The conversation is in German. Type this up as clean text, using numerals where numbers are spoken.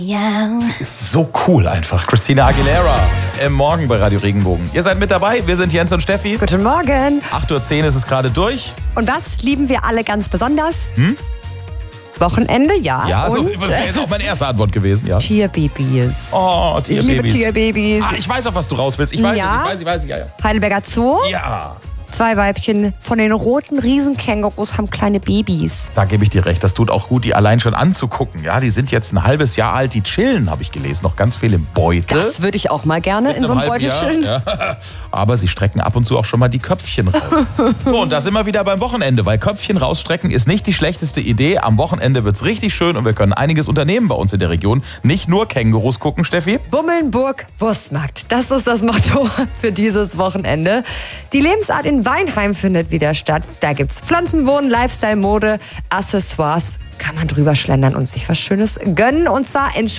Sie ist so cool einfach. Christina Aguilera im Morgen bei Radio Regenbogen. Ihr seid mit dabei. Wir sind Jens und Steffi. Guten Morgen. 8:10 Uhr ist es gerade durch. Und was lieben wir alle ganz besonders? Wochenende, ja. Ja, und das wäre jetzt auch meine erste Antwort gewesen. Ja. Tierbabys. Oh, Ich liebe Tierbabys. Tierbabys. Ich weiß, auf was du raus willst. Ich weiß Ja. es, ich weiß. Ja. Heidelberger Zoo. Ja. 2 Weibchen von den roten Riesenkängurus haben kleine Babys. Da gebe ich dir recht. Das tut auch gut, die allein schon anzugucken. Ja, die sind jetzt ein halbes Jahr alt. Die chillen, habe ich gelesen. Noch ganz viel im Beutel. Das würde ich auch mal gerne in so einem Beutel chillen. Ja. Aber sie strecken ab und zu auch schon mal die Köpfchen raus. So, und da sind wir wieder beim Wochenende, weil Köpfchen rausstrecken ist nicht die schlechteste Idee. Am Wochenende wird's richtig schön und wir können einiges unternehmen bei uns in der Region. Nicht nur Kängurus gucken, Steffi. Bummelnburg Wurstmarkt. Das ist das Motto für dieses Wochenende. Die Lebensart in Weinheim findet wieder statt. Da gibt's Pflanzenwohnen, Lifestyle, Mode, Accessoires. Kann man drüber schlendern und sich was Schönes gönnen. Und zwar in